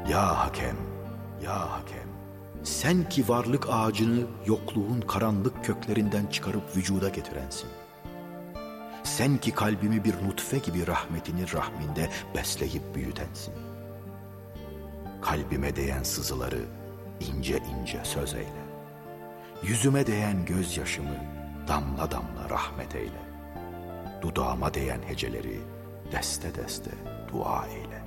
Ya Hakem, ya Hakem, sen ki varlık ağacını yokluğun karanlık köklerinden çıkarıp vücuda getirensin. Sen ki kalbimi bir nutfe gibi rahmetinin rahminde besleyip büyütensin. Kalbime değen sızıları ince ince söz eyle. Yüzüme değen gözyaşımı damla damla rahmet eyle. Dudağıma değen heceleri deste deste dua eyle.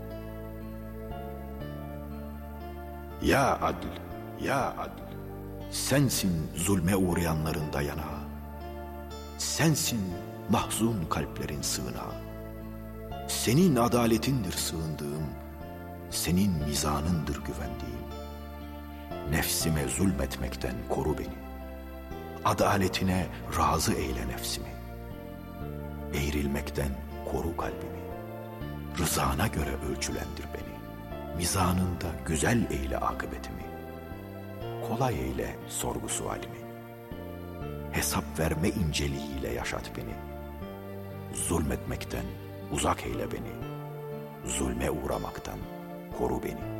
Ya Adl, ya Adl, sensin zulme uğrayanların dayanağı. Sensin mahzun kalplerin sığınağı. Senin adaletindir sığındığım, senin mizanındır güvendiğim. Nefsime zulmetmekten koru beni. Adaletine razı eyle nefsimi. Eğrilmekten koru kalbimi. Rızana göre ölçülendir beni. Mizanında güzel eyle akıbetimi. Kolay eyle sorgu sualimi. Hesap verme inceliğiyle yaşat beni. Zulmetmekten uzak eyle beni. Zulme uğramaktan koru beni.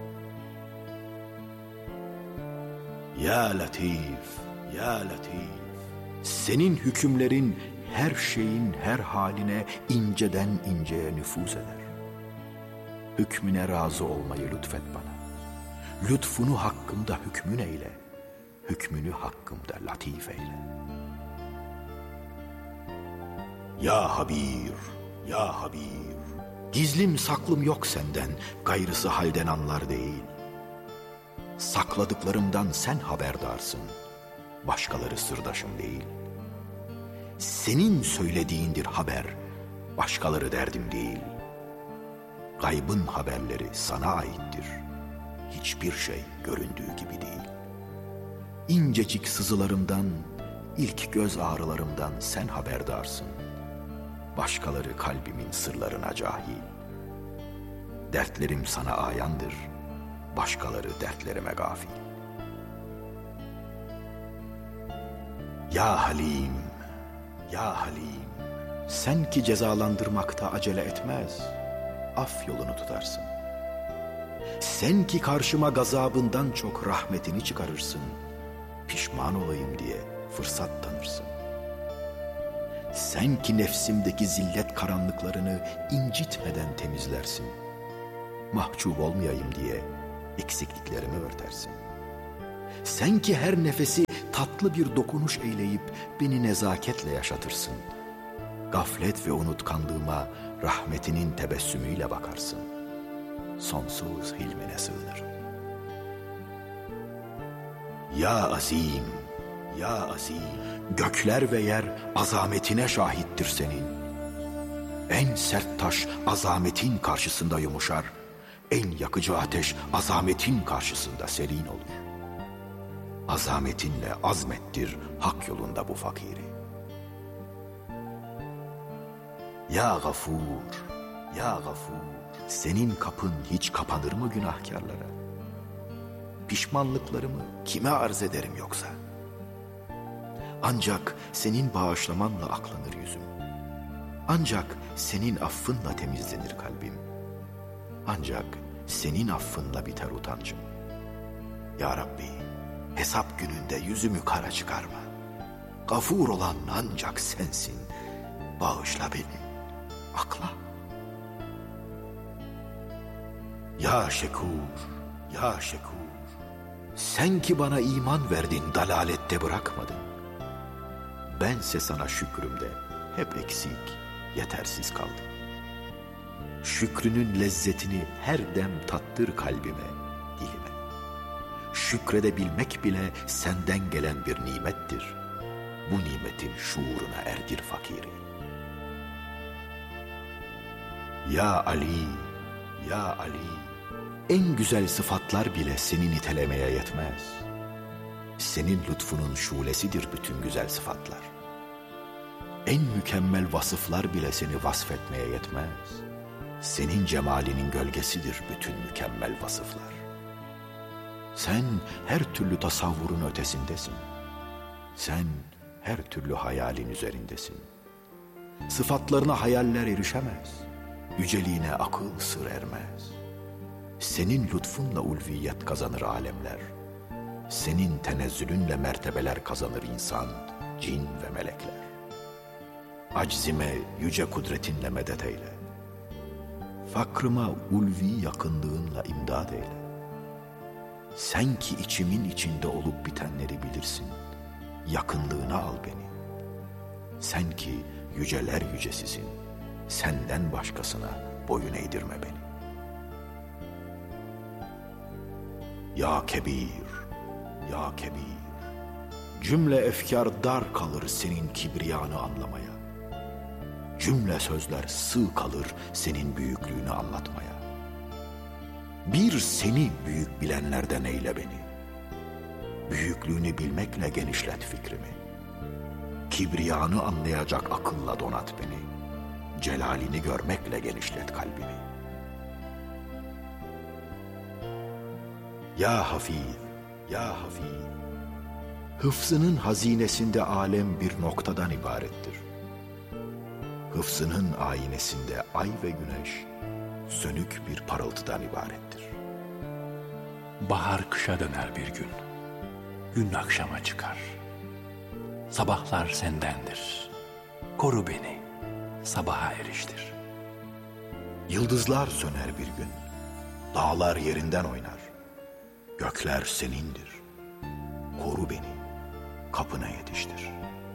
Ya Latif, ya Latif, senin hükümlerin her şeyin her haline inceden inceye nüfuz eder. Hükmüne razı olmayı lütfet bana. Lütfunu hakkımda hükmün eyle. Hükmünü hakkımda latif eyle. Ya Habir, ya Habir, gizlim saklım yok senden, gayrısı halden anlar değil. Sakladıklarımdan sen haberdarsın, başkaları sırdaşım değil. Senin söylediğindir haber, başkaları derdim değil. Gaybın haberleri sana aittir, hiçbir şey göründüğü gibi değil. İncecik sızılarımdan, ilk göz ağrılarımdan sen haberdarsın. Başkaları kalbimin sırlarına cahil. Dertlerim sana ayandır, başkaları dertlerime gafil. Ya Halim, ya Halim, sen ki cezalandırmakta acele etmez, af yolunu tutarsın. Sen ki karşıma gazabından çok rahmetini çıkarırsın, pişman olayım diye fırsat tanırsın. Sen ki nefsimdeki zillet karanlıklarını incitmeden temizlersin. Mahcup olmayayım diye eksikliklerimi örtersin. Sen ki her nefesi tatlı bir dokunuş eyleyip beni nezaketle yaşatırsın. Gaflet ve unutkanlığıma rahmetinin tebessümüyle bakarsın. Sonsuz hilmine sığınırım. Ya Azim, ya Azim, gökler ve yer azametine şahittir senin. En sert taş azametin karşısında yumuşar, en yakıcı ateş azametin karşısında serin olur. Azametinle azmettir hak yolunda bu fakiri. Ya Gafur, ya Gafur, senin kapın hiç kapanır mı günahkarlara? Pişmanlıklarımı kime arz ederim yoksa? Ancak senin bağışlamanla aklanır yüzüm. Ancak senin affınla temizlenir kalbim. Ancak senin affınla biter utancım. Ya Rabbi, hesap gününde yüzümü kara çıkarma. Gafur olan ancak sensin. Bağışla beni, akla. Ya Şekur, ya Şekur, sen ki bana iman verdin, dalalette bırakmadın. Bense sana şükrümde hep eksik, yetersiz kaldım. Şükrünün lezzetini her dem tattır kalbime, dilime. Şükredebilmek bile senden gelen bir nimettir. Bu nimetin şuuruna erdir fakiri. Ya Ali, ya Ali, en güzel sıfatlar bile seni nitelemeye yetmez. Senin lütfunun şulesidir bütün güzel sıfatlar. En mükemmel vasıflar bile seni vasfetmeye yetmez. Senin cemalinin gölgesidir bütün mükemmel vasıflar. Sen her türlü tasavvurun ötesindesin. Sen her türlü hayalin üzerindesin. Sıfatlarına hayaller erişemez. Yüceliğine akıl sır ermez. Senin lütfunla ulviyet kazanır alemler. Senin tenezzülünle mertebeler kazanır insan, cin ve melekler. Aczime yüce kudretinle medet eyle. Fakrıma ulvi yakınlığınla imdad eyle. Sen ki içimin içinde olup bitenleri bilirsin, yakınlığına al beni. Sen ki yüceler yücesisin, senden başkasına boyun eğdirme beni. Ya Kebir, ya Kebir, cümle efkar dar kalır senin kibriyanı anlamaya. Cümle sözler sığ kalır senin büyüklüğünü anlatmaya. Bir seni büyük bilenlerden eyle beni. Büyüklüğünü bilmekle genişlet fikrimi. Kibriyanı anlayacak akılla donat beni. Celalini görmekle genişlet kalbimi. Ya Hafiz, ya Hafiz, hıfzının hazinesinde alem bir noktadan ibarettir. Hıfzının aynesinde ay ve güneş sönük bir parıltıdan ibarettir. Bahar kışa döner bir gün, gün akşama çıkar. Sabahlar sendendir, koru beni, sabaha eriştir. Yıldızlar söner bir gün, dağlar yerinden oynar. Gökler senindir, koru beni, kapına yetiştir.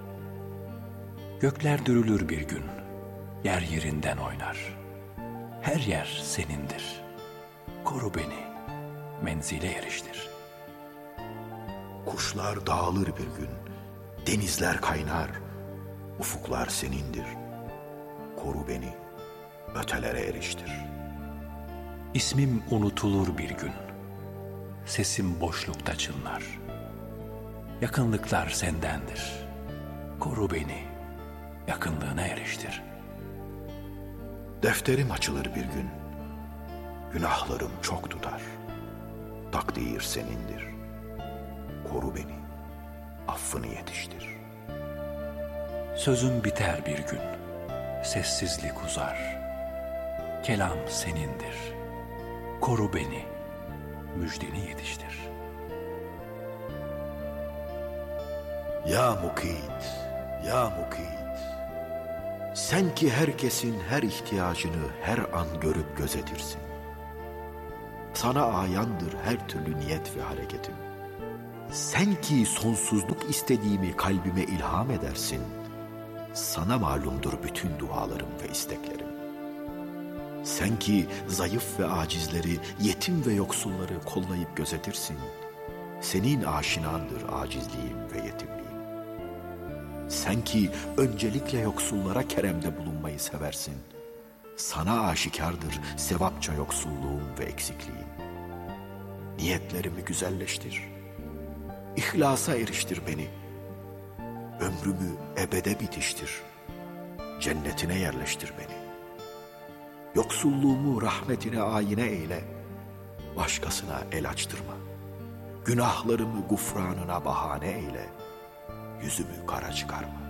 Gökler dürülür bir gün, yer yerinden oynar. Her yer senindir, koru beni, menzile eriştir. Kuşlar dağılır bir gün, denizler kaynar. Ufuklar senindir, koru beni, ötelere eriştir. İsmim unutulur bir gün, sesim boşlukta çınlar. Yakınlıklar sendendir, koru beni, yakınlığına eriştir. Defterim açılır bir gün, günahlarım çok tutar. Takdir senindir, koru beni, affını yetiştir. Sözüm biter bir gün, sessizlik uzar. Kelam senindir, koru beni, müjdeni yetiştir. Ya Mukit, ya Mukit, sen ki herkesin her ihtiyacını her an görüp gözetirsin. Sana ayandır her türlü niyet ve hareketim. Sen ki sonsuzluk istediğimi kalbime ilham edersin. Sana malumdur bütün dualarım ve isteklerim. Sen ki zayıf ve acizleri, yetim ve yoksulları kollayıp gözetirsin. Senin aşinandır acizliğim ve yetimliğim. Sen ki öncelikle yoksullara keremde bulunmayı seversin. Sana aşikardır sevapça yoksulluğum ve eksikliğim. Niyetlerimi güzelleştir. İhlasa eriştir beni. Ömrümü ebede bitiştir. Cennetine yerleştir beni. Yoksulluğumu rahmetine ayine eyle. Başkasına el açtırma. Günahlarımı gufranına bahane eyle. Yüzümü kara çıkarma.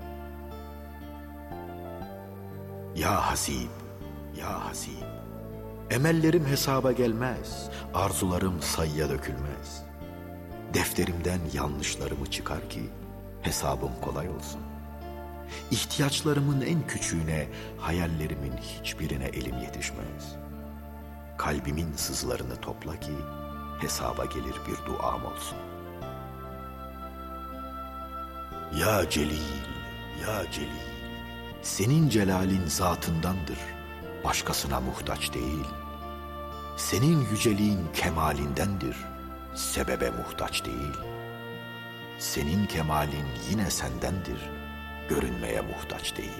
Ya Hasib, ya Hasib, emellerim hesaba gelmez, arzularım sayıya dökülmez. Defterimden yanlışlarımı çıkar ki hesabım kolay olsun. İhtiyaçlarımın en küçüğüne, hayallerimin hiçbirine elim yetişmez. Kalbimin sızlarını topla ki hesaba gelir bir duam olsun. Ya Celil, ya Celil, senin celalin zatındandır, başkasına muhtaç değil. Senin yüceliğin kemalindendir, sebebe muhtaç değil. Senin kemalin yine sendendir, görünmeye muhtaç değil.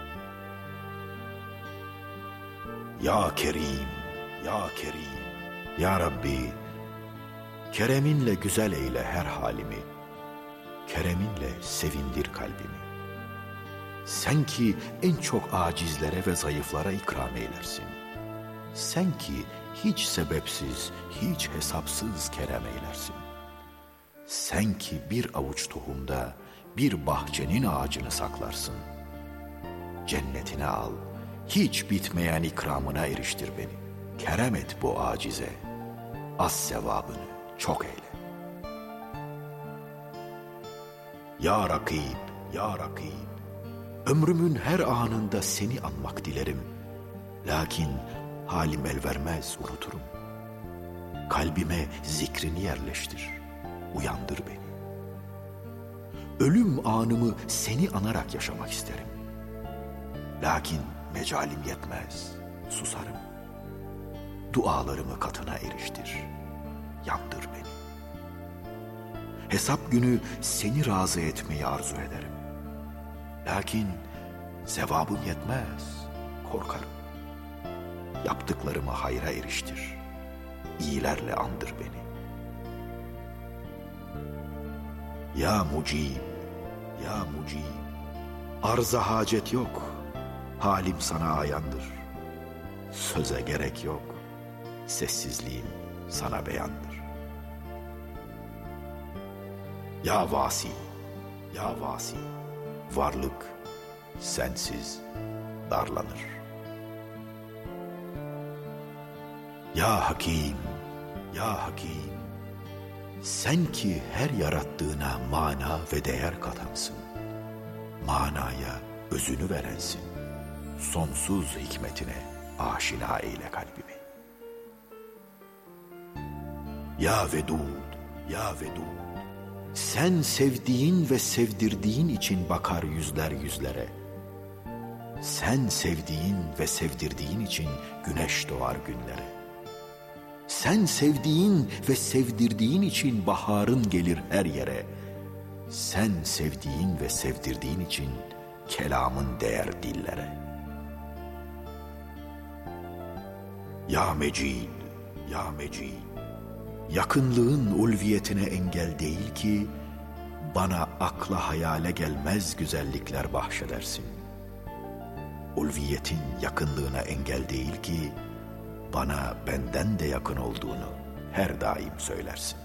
Ya Kerim, ya Kerim, ya Rabbi, kereminle güzel eyle her halimi, kereminle sevindir kalbimi. Sen ki en çok acizlere ve zayıflara ikram eylersin. Sen ki hiç sebepsiz, hiç hesapsız kerem eylersin. Sen ki bir avuç tohumda bir bahçenin ağacını saklarsın. Cennetine al, hiç bitmeyen ikramına eriştir beni. kerem et bu acize, az sevabını çok eyle. Ya Rakib, ya Rakib, ömrümün her anında seni anmak dilerim. Lakin halim el vermez, unuturum. Kalbime zikrini yerleştir, uyandır beni. Ölüm anımı seni anarak yaşamak isterim. Lakin mecalim yetmez, susarım. Dualarımı katına eriştir, yandır beni. Hesap günü seni razı etmeyi arzu ederim. Lakin sevabım yetmez, korkarım. Yaptıklarımı hayra eriştir, iyilerle andır beni. Ya Mucib, ya Mucib, arza hacet yok, halim sana ayandır. Söze gerek yok, sessizliğim sana beyandır. Ya Vasi, ya Vasi, varlık sensiz darlanır. Ya Hakim, ya Hakim, sen ki her yarattığına mana ve değer katansın. Manaya özünü verensin. Sonsuz hikmetine aşina eyle kalbimi. Ya Vedud, ya Vedud, sen sevdiğin ve sevdirdiğin için bakar yüzler yüzlere. Sen sevdiğin ve sevdirdiğin için güneş doğar günlere. Sen sevdiğin ve sevdirdiğin için baharın gelir her yere. Sen sevdiğin ve sevdirdiğin için kelamın değer dillere. Ya Mecid, ya Mecid, yakınlığın ulviyetine engel değil ki, bana akla hayale gelmez güzellikler bahşedersin. Ulviyetin yakınlığına engel değil ki, bana benden de yakın olduğunu her daim söylersin.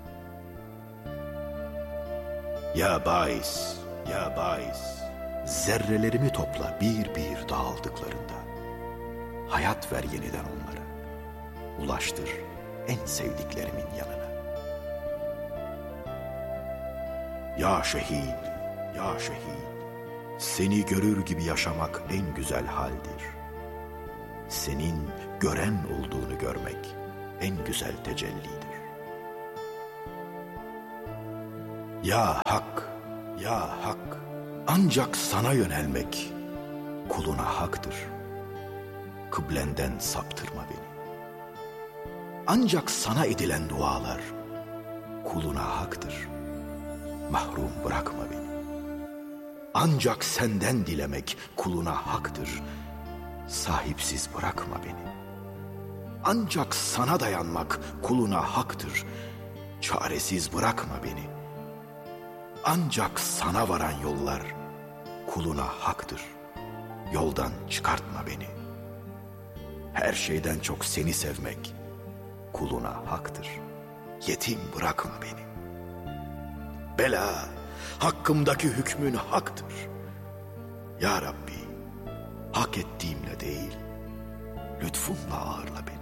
Ya Bais, ya Bais, zerrelerimi topla bir bir dağıldıklarında. Hayat ver yeniden onlara, ulaştır en sevdiklerimin yanına. Ya Şehid, ya Şehid, seni görür gibi yaşamak en güzel haldir. Senin gören olduğunu görmek en güzel tecellidir. Ya Hak, ya Hak, ancak sana yönelmek kuluna haktır. Kıblenden saptırma beni. Ancak sana edilen dualar kuluna haktır. Mahrum bırakma beni. Ancak senden dilemek kuluna haktır. Sahipsiz bırakma beni. Ancak sana dayanmak kuluna haktır. Çaresiz bırakma beni. Ancak sana varan yollar kuluna haktır. Yoldan çıkartma beni. Her şeyden çok seni sevmek kuluna haktır. Yetim bırakma beni. Bela, hakkımdaki hükmün haktır. Ya Rabbi, hak ettiğimle değil, lütfunla ağırla beni.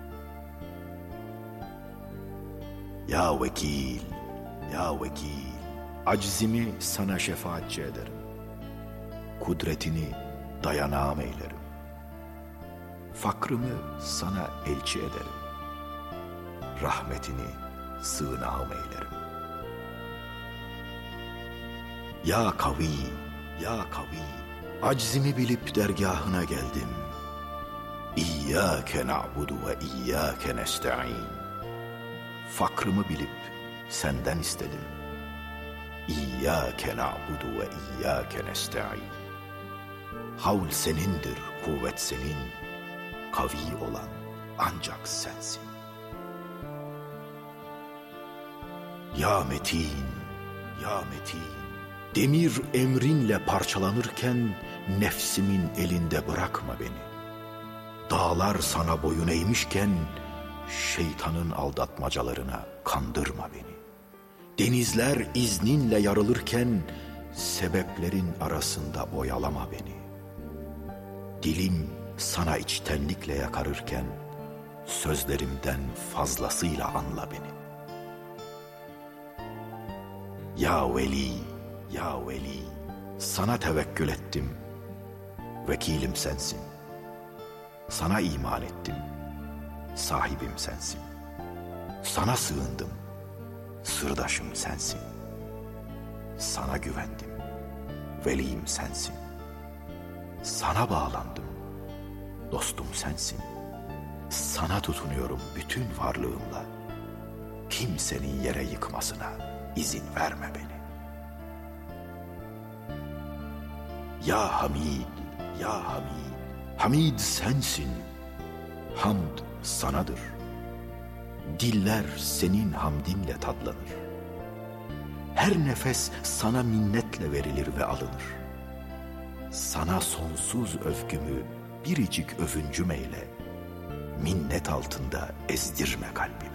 Ya Vekil, ya Vekil, aczimi sana şefaatçi ederim. Kudretini dayanağım eylerim. Fakrımı sana elçi ederim. Rahmetini sığınağım eylerim. Ya Kavi, ya Kavi, aczimi bilip dergahına geldim. İyyâke na'budu ve iyyâke nesta'in. Fakrımı bilip senden istedim. İyyâke na'budu ve iyyâke nesta'in. Havl senindir, kuvvet senin, kavi olan ancak sensin. Ya Metin, ya Metin, demir emrinle parçalanırken nefsimin elinde bırakma beni. Dağlar sana boyun eğmişken şeytanın aldatmacalarına kandırma beni. Denizler izninle yarılırken sebeplerin arasında oyalama beni. Dilim sana içtenlikle yakarırken sözlerimden fazlasıyla anla beni. Ya Veli, ya Veli, sana tevekkül ettim, vekilim sensin. Sana iman ettim, sahibim sensin. Sana sığındım, sırdaşım sensin. Sana güvendim, veliyim sensin. Sana bağlandım, dostum sensin. Sana tutunuyorum bütün varlığımla. Kimsenin yere yıkmasına izin verme beni. Ya Hamid, ya Hamid, Hamid sensin. Hamd sanadır. Diller senin hamdinle tadlanır. Her nefes sana minnetle verilir ve alınır. Sana sonsuz övgümü biricik övüncüm eyle. Minnet altında ezdirme kalbimi.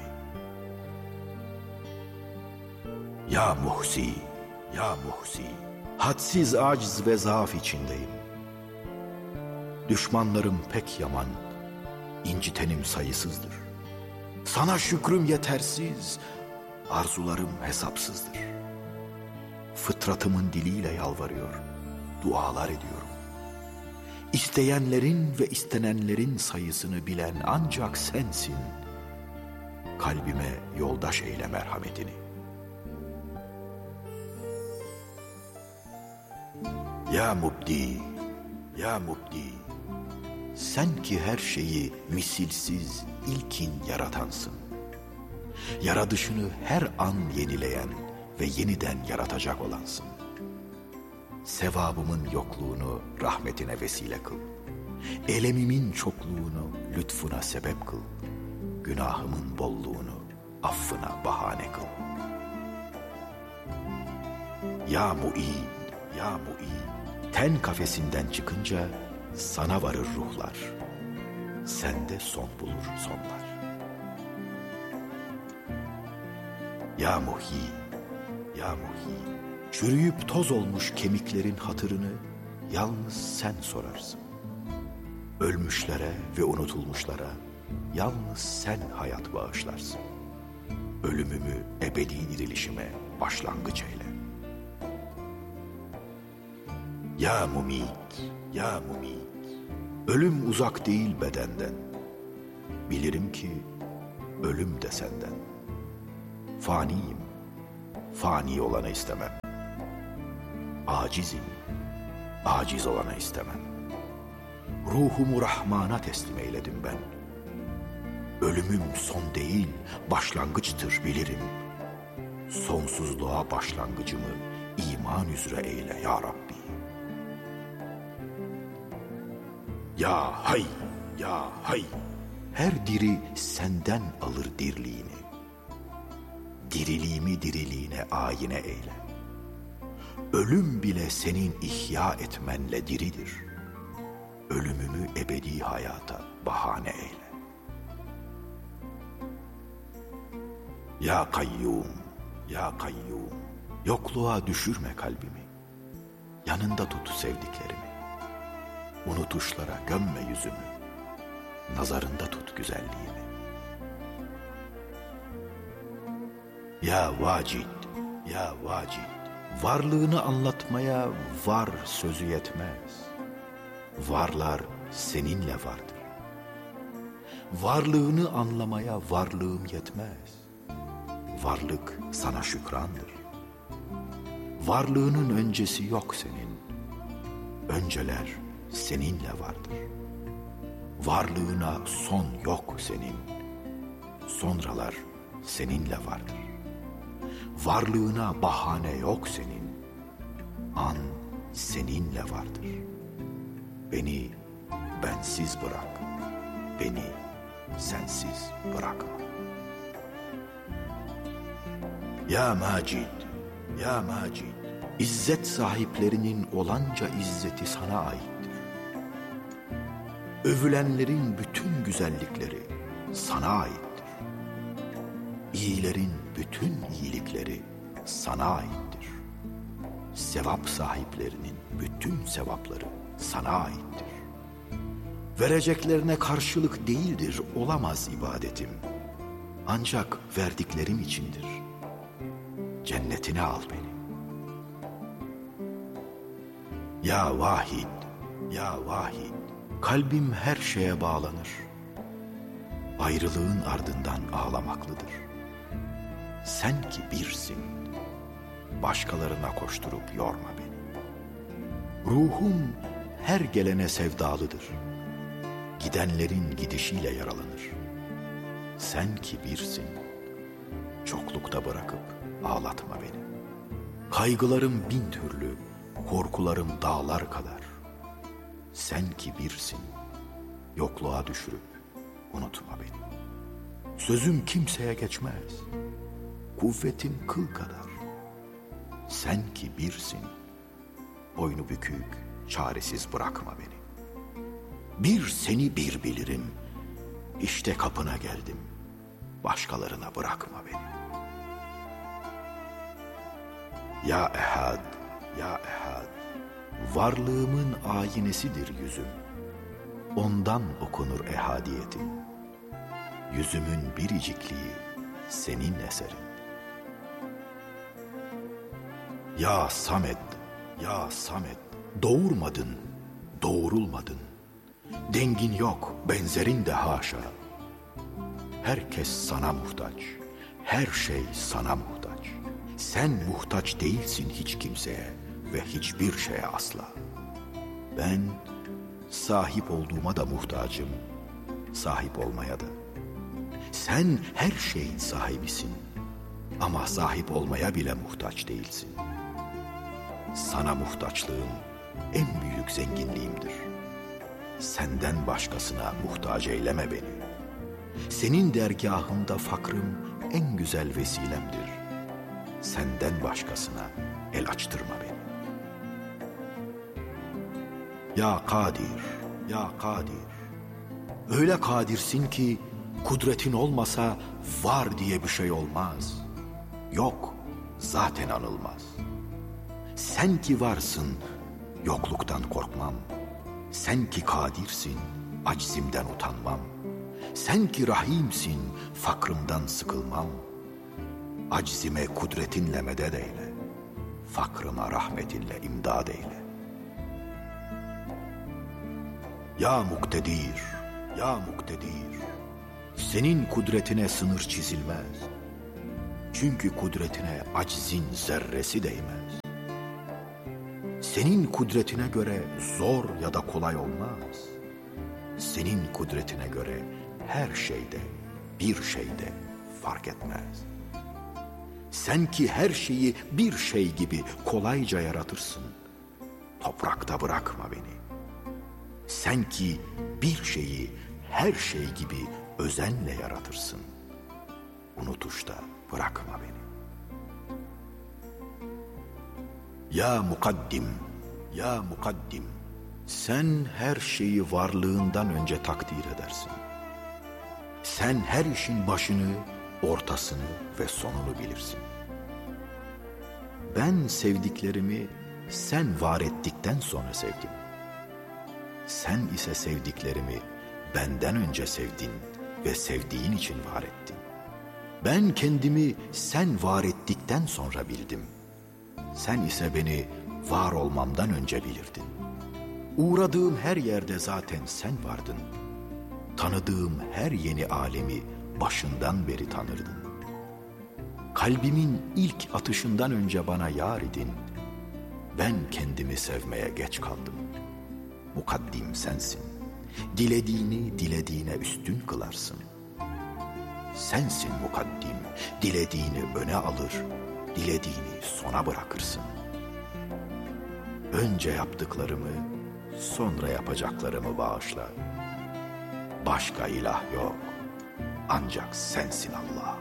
Ya Muhsi, ya Muhsi, hadsiz aciz ve zaaf içindeyim. Düşmanlarım pek yaman, incitenim sayısızdır. Sana şükrüm yetersiz, arzularım hesapsızdır. Fıtratımın diliyle yalvarıyor, dualar ediyorum. İsteyenlerin ve istenenlerin sayısını bilen ancak sensin. Kalbime yoldaş eyle merhametini. Ya Mubdi, ya Mubdi, sen ki her şeyi misilsiz, ilkin yaratansın. Yaratışını her an yenileyen ve yeniden yaratacak olansın. Sevabımın yokluğunu rahmetine vesile kıl. Elemimin çokluğunu lütfuna sebep kıl. Günahımın bolluğunu affına bahane kıl. Ya Mu'in, ya Mu'in, ten kafesinden çıkınca sana varır ruhlar. Sende son bulur sonlar. Ya Muhi, ya Muhi, çürüyüp toz olmuş kemiklerin hatırını yalnız sen sorarsın. Ölmüşlere ve unutulmuşlara yalnız sen hayat bağışlarsın. Ölümümü ebedi dirilişime başlangıç eyle. Ya Mumit, ya Mumit, ölüm uzak değil bedenden. Bilirim ki ölüm de senden. Faniyim, fani olanı istemem. Acizim, aciz olanı istemem. Ruhumu Rahman'a teslim eyledim ben. Ölümüm son değil, başlangıçtır bilirim. Sonsuzluğa başlangıcımı iman üzere eyle ya Rabbi. Ya Hay, ya Hay, her diri senden alır dirliğini. Diriliğimi diriliğine ayine eyle. Ölüm bile senin ihya etmenle diridir. Ölümümü ebedi hayata bahane eyle. Ya Kayyum, ya Kayyum, yokluğa düşürme kalbimi. Yanında tut sevdiklerimi. Unutuşlara gömme yüzümü. Nazarında tut güzelliğimi. Ya Vacid, ya Vacid, varlığını anlatmaya var sözü yetmez. Varlar seninle vardır. Varlığını anlamaya varlığım yetmez. Varlık sana şükrandır. Varlığının öncesi yok senin. Önceler seninle vardır. Varlığına son yok senin. Sonralar seninle vardır. Varlığına bahane yok senin. An seninle vardır. Beni bensiz bırak. Beni sensiz bırakma. Ya Macid, ya Macid, İzzet sahiplerinin olanca izzeti sana aittir. Övülenlerin bütün güzellikleri sana aittir. İyilerin bütün iyilikleri sana aittir. Sevap sahiplerinin bütün sevapları sana aittir. Vereceklerine karşılık değildir, olamaz ibadetim. Ancak verdiklerim içindir. Cennetine al beni. Ya Vahid, ya Vahid, kalbim her şeye bağlanır. Ayrılığın ardından ağlamaklıdır. Sen ki birsin, başkalarına koşturup yorma beni. Ruhum her gelene sevdalıdır. Gidenlerin gidişiyle yaralanır. Sen ki birsin, çoklukta bırakıp ağlatma beni. Kaygılarım bin türlü, korkularım dağlar kadar. Sen ki birsin, yokluğa düşürüp unutma beni. Sözüm kimseye geçmez, kuvvetim kıl kadar. Sen ki birsin, boynu bükük, çaresiz bırakma beni. Bir seni bir bilirim, işte kapına geldim, başkalarına bırakma beni. Ya Ehad, ya Ehad, varlığımın ayinesidir yüzüm. Ondan okunur ehadiyetim. Yüzümün biricikliği senin eserin. Ya Samet, ya Samet, doğurmadın, doğurulmadın. Dengin yok, benzerin de haşa. Herkes sana muhtaç, her şey sana muhtaç. Sen muhtaç değilsin hiç kimseye ve hiçbir şeye asla. Ben sahip olduğuma da muhtacım, sahip olmaya da. Sen her şeyin sahibisin ama sahip olmaya bile muhtaç değilsin. Sana muhtaçlığım en büyük zenginliğimdir. Senden başkasına muhtaç eyleme beni. Senin dergahında fakrım en güzel vesilemdir. Senden başkasına el açtırma beni. Ya Kadir, ya Kadir, öyle kadirsin ki kudretin olmasa var diye bir şey olmaz. Yok, zaten anılmaz. Sen ki varsın, yokluktan korkmam. Sen ki kadirsin, aczimden utanmam. Sen ki rahimsin, fakrımdan sıkılmam. Aczime kudretinle meded eyle, fakrıma rahmetinle imdad eyle. Ya Muktedir, ya Muktedir, senin kudretine sınır çizilmez. Çünkü kudretine aczin zerresi değmez. Senin kudretine göre zor ya da kolay olmaz. Senin kudretine göre her şeyde, bir şeyde fark etmez. Sen ki her şeyi bir şey gibi kolayca yaratırsın. Toprakta bırakma beni. Sen ki bir şeyi her şey gibi özenle yaratırsın. Unutuşta bırakma beni. Ya Mukaddim, ya Mukaddim, sen her şeyi varlığından önce takdir edersin. Sen her işin başını, ortasını ve sonunu bilirsin. Ben sevdiklerimi sen var ettikten sonra sevdim. Sen ise sevdiklerimi benden önce sevdin ve sevdiğin için var ettin. Ben kendimi sen var ettikten sonra bildim. Sen ise beni var olmamdan önce bilirdin. Uğradığım her yerde zaten sen vardın. Tanıdığım her yeni alemi başından beri tanırdın. Kalbimin ilk atışından önce bana yar idin. Ben kendimi sevmeye geç kaldım. Mukaddim sensin. Dilediğini dilediğine üstün kılarsın. Sensin mukaddim. Dilediğini öne alır, dilediğini sona bırakırsın. Önce yaptıklarımı, sonra yapacaklarımı bağışla. Başka ilah yok, ancak sensin Allah.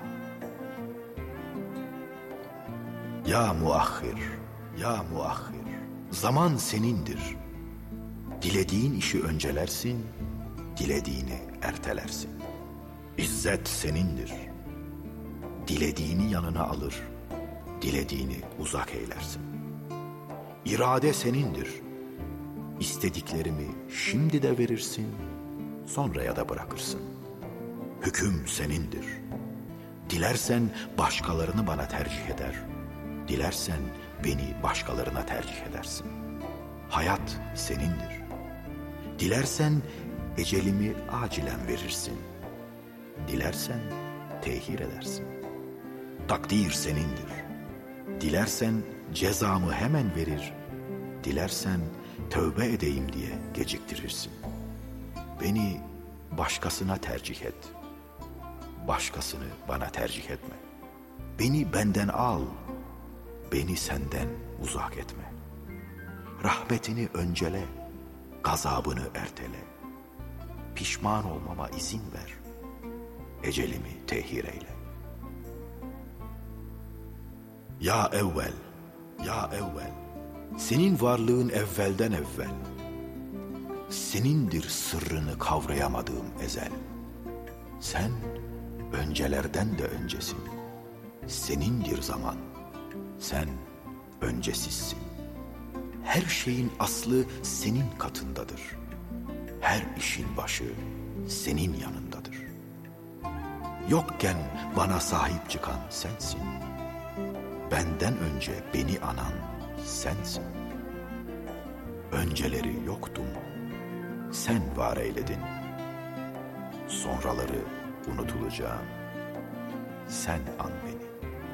Ya muahhir, ya muahhir, zaman senindir. Dilediğin işi öncelersin, dilediğini ertelersin. İzzet senindir. Dilediğini yanına alır, dilediğini uzak eylersin. İrade senindir. İstediklerimi şimdi de verirsin, sonraya da bırakırsın. Hüküm senindir. Dilersen başkalarını bana tercih eder. Dilersen beni başkalarına tercih edersin. Hayat senindir. Dilersen ecelimi acilen verirsin. Dilersen tehir edersin. Takdir senindir. Dilersen cezamı hemen verir. Dilersen tövbe edeyim diye geciktirirsin. Beni başkasına tercih et. Başkasını bana tercih etme. Beni benden al. Beni senden uzak etme. Rahmetini öncele. Gazabını ertele. Pişman olmama izin ver. Ecelimi tehir eyle. Ya evvel, ya evvel, senin varlığın evvelden evvel. Senindir sırrını kavrayamadığım ezel. Sen öncelerden de öncesin. Senindir zaman. Sen öncesizsin. Her şeyin aslı senin katındadır. Her işin başı senin yanındadır. Yokken bana sahip çıkan sensin. Benden önce beni anan sensin. Önceleri yoktum. Sen var eyledin. Sonraları unutulacağım. Sen an beni.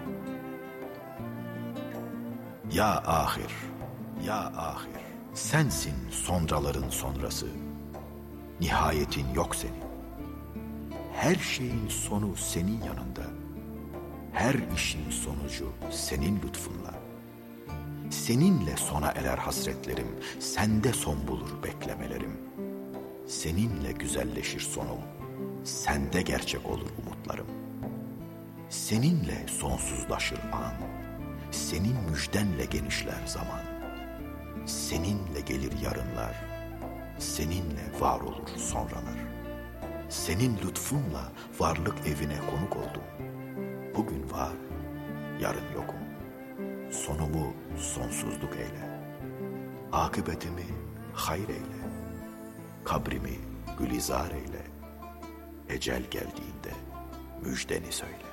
Ya ahir, ya ahir. Sensin sonraların sonrası. Nihayetin yok senin. Her şeyin sonu senin yanında. Her işin sonucu senin lütfunla. Seninle sona erer hasretlerim, sende son bulur beklemelerim. Seninle güzelleşir sonum, sende gerçek olur umutlarım. Seninle sonsuzlaşır an, senin müjdenle genişler zaman. Seninle gelir yarınlar, seninle var olur sonralar. Senin lütfunla varlık evine konuk oldum. Bugün var, yarın yokum. Sonumu sonsuzluk eyle. Akıbetimi hayır eyle. Kabrimi gülizar eyle. Ecel geldiğinde müjdeni söyle.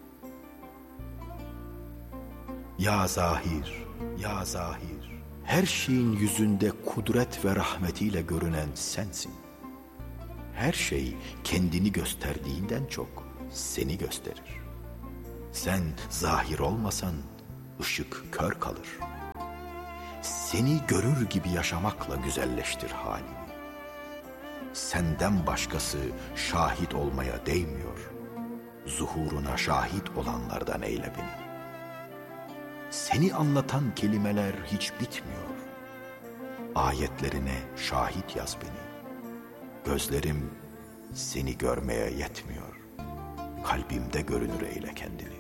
Ya zahir, ya zahir. Her şeyin yüzünde kudret ve rahmetiyle görünen sensin. Her şey kendini gösterdiğinden çok seni gösterir. Sen zahir olmasan ışık kör kalır. Seni görür gibi yaşamakla güzelleştir halimi. Senden başkası şahit olmaya değmiyor. Zuhuruna şahit olanlardan eyle beni. Seni anlatan kelimeler hiç bitmiyor. Ayetlerine şahit yaz beni. Gözlerim seni görmeye yetmiyor. Kalbimde görünür eyle kendini.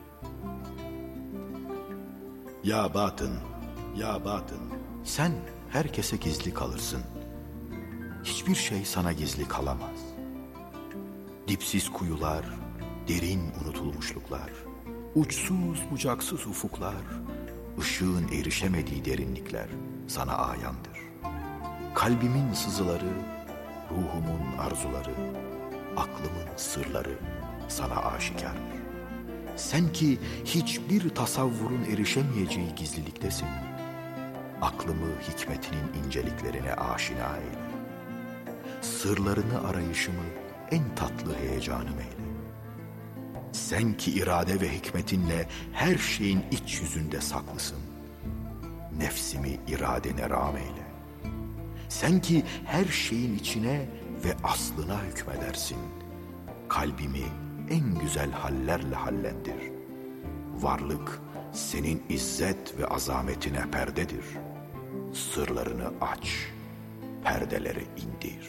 Ya batın, ya batın. Sen herkese gizli kalırsın. Hiçbir şey sana gizli kalamaz. Dipsiz kuyular, derin unutulmuşluklar, uçsuz bucaksız ufuklar, ışığın erişemediği derinlikler sana ayandır. Kalbimin sızıları, ruhumun arzuları, aklımın sırları sana aşikardır. Sen ki hiçbir tasavvurun erişemeyeceği gizliliktesin. Aklımı hikmetinin inceliklerine aşina eyle. Sırlarını arayışımı en tatlı heyecanım eyle. Sen ki irade ve hikmetinle her şeyin iç yüzünde saklısın. Nefsimi iradene rağm eyle. Sen ki her şeyin içine ve aslına hükmedersin. Kalbimi en güzel hallerle hallendir. Varlık senin izzet ve azametine perdedir. Sırlarını aç, perdeleri indir.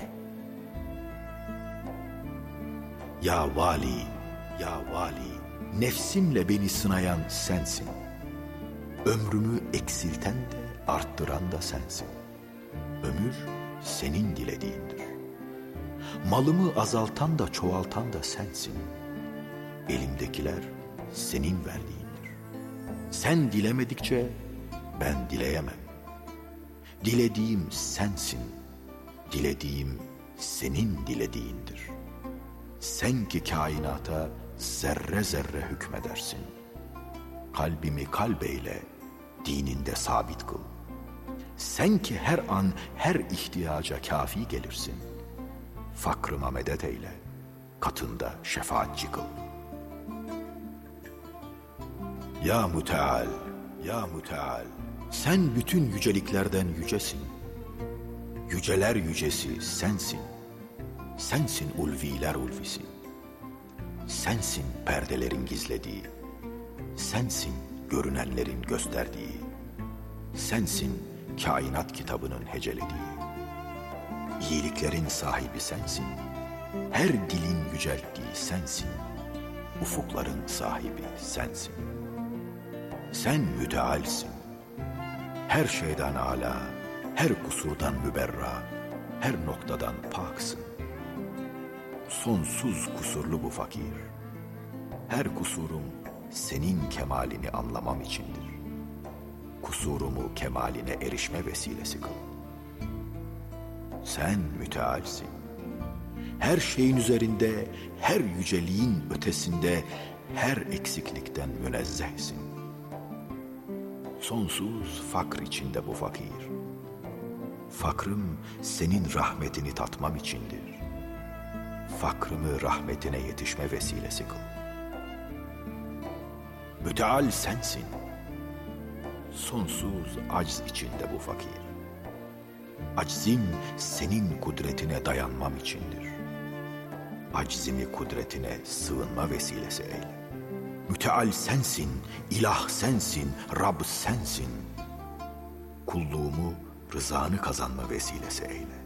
Ya vali, ya vali, nefsimle beni sınayan sensin. Ömrümü eksilten de arttıran da sensin. Ömür senin dilediğindir. Malımı azaltan da çoğaltan da sensin. Elimdekiler senin verdiğindir. Sen dilemedikçe ben dileyemem. Dilediğim sensin. Dilediğim senin dilediğindir. Sen ki kainata zerre zerre hükmedersin. Kalbimi kalbeyle dininde sabit kıl. Sen ki her an her ihtiyaca kafi gelirsin. Fakrıma medet eyle, katında şefaatçi kıl. Ya Müteal, ya Müteal, sen bütün yüceliklerden yücesin. Yüceler yücesi sensin. Sensin ulviler ulvisi. Sensin perdelerin gizlediği. Sensin görünenlerin gösterdiği. Sensin kainat kitabının hecelediği. İyiliklerin sahibi sensin. Her dilin yücelttiği sensin. Ufukların sahibi sensin. Sen mütealsin. Her şeyden âlâ, her kusurdan müberra, her noktadan paksın. Sonsuz kusurlu bu fakir. Her kusurum senin kemalini anlamam içindir. Kusurumu kemaline erişme vesilesi kıl. Sen mütealsin. Her şeyin üzerinde, her yüceliğin ötesinde, her eksiklikten münezzehsin. Sonsuz fakr içinde bu fakir. Fakrım senin rahmetini tatmam içindir. Fakrımı rahmetine yetişme vesilesi kıl. Müteal sensin. Sonsuz acz içinde bu fakir. Aczim senin kudretine dayanmam içindir. Aczimi kudretine sığınma vesilesi eyle. Müteal sensin, ilah sensin, Rab sensin. Kulluğumu rızanı kazanma vesilesi eyle.